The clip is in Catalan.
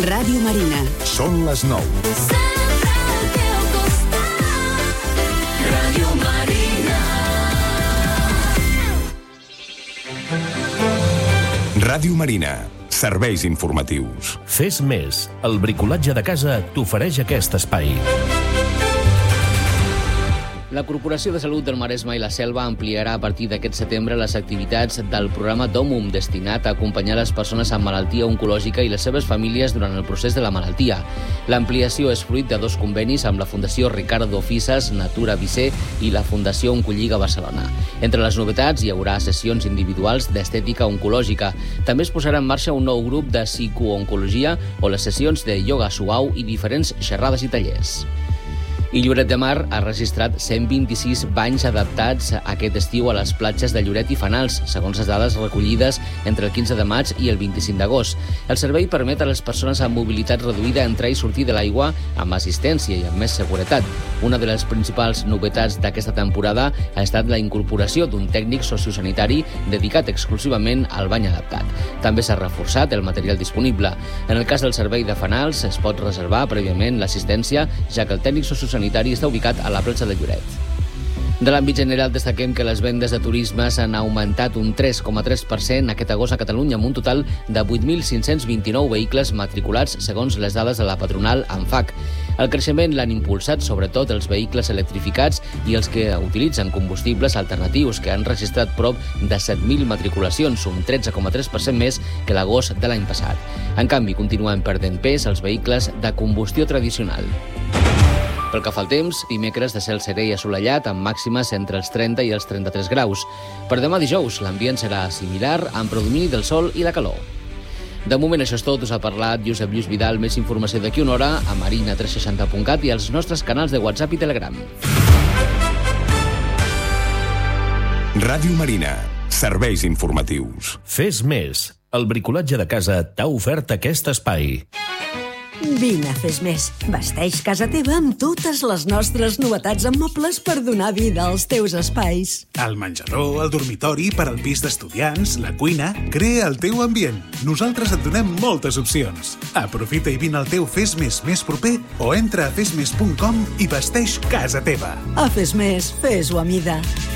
Ràdio Marina. Són les 9. Sempre al teu costat. Ràdio Marina. Ràdio Marina. Serveis informatius. Fes més. El bricolatge de casa t'ofereix aquest espai. La Corporació de Salut del Maresme i la Selva ampliarà a partir d'aquest setembre les activitats del programa DOMUM, destinat a acompanyar les persones amb malaltia oncològica i les seves famílies durant el procés de la malaltia. L'ampliació és fruit de 2 convenis amb la Fundació Ricardo Fisas, Natura Visser i la Fundació Oncolliga Barcelona. Entre les novetats hi haurà sessions individuals d'estètica oncològica. També es posarà en marxa un nou grup de psicooncologia o les sessions de ioga suau i diferents xerrades i tallers. I Lloret de Mar ha registrat 126 banys adaptats aquest estiu a les platges de Lloret i Fanals, segons les dades recollides entre el 15 de maig i el 25 d'agost. El servei permet a les persones amb mobilitat reduïda entrar i sortir de l'aigua amb assistència i amb més seguretat. Una de les principals novetats d'aquesta temporada ha estat la incorporació d'un tècnic sociosanitari dedicat exclusivament al bany adaptat. També s'ha reforçat el material disponible. En el cas del servei de Fanals es pot reservar prèviament l'assistència, ja que el tècnic sociosanitari està ubicat a la platja de Lloret. De l'àmbit general destaquem que les vendes de turisme s'han augmentat un 3,3% aquest agost a Catalunya, amb un total de 8.529 vehicles matriculats, segons les dades de la patronal ANFAC. El creixement l'han impulsat sobretot els vehicles electrificats i els que utilitzen combustibles alternatius, que han registrat prop de 7.000 matriculacions, un 13,3% més que l'agost de l'any passat. En canvi, continuen perdent pes els vehicles de combustió tradicional. Pel que fa al temps, dimecres de cel serè i assolellat, amb màximes entre els 30 i els 33 graus. Per demà dijous, l'ambient serà similar, amb predomini del sol i la calor. De moment això és tot, us ha parlat Josep Lluís Vidal. Més informació d'aquí una hora a marina360.cat i als nostres canals de WhatsApp i Telegram. Ràdio Marina. Serveis informatius. Fes més. El bricolatge de casa t'ha ofert aquest espai. Vine a Fes Més. Vesteix casa teva amb totes les nostres novetats en mobles per donar vida als teus espais. El menjador, el dormitori, per al pis d'estudiants, la cuina... Crea el teu ambient. Nosaltres et donem moltes opcions. Aprofita i vine al teu Fes Més més proper o entra a fesmes.com i vesteix casa teva. A Fes Més, fes-ho a mida.